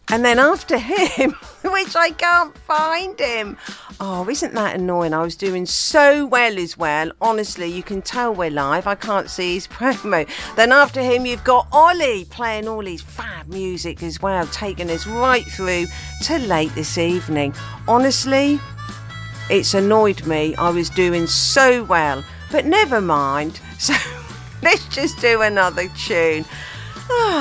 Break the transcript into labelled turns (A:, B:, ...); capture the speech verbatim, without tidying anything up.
A: And then after him, which I can't find him. Oh, isn't that annoying? I was doing so well as well. Honestly, you can tell we're live. I can't see his promo. Then after him, you've got Ollie playing all his fab music as well, taking us right through to late this evening. Honestly, it's annoyed me. I was doing so well, but never mind. So let's just do another tune. Oh.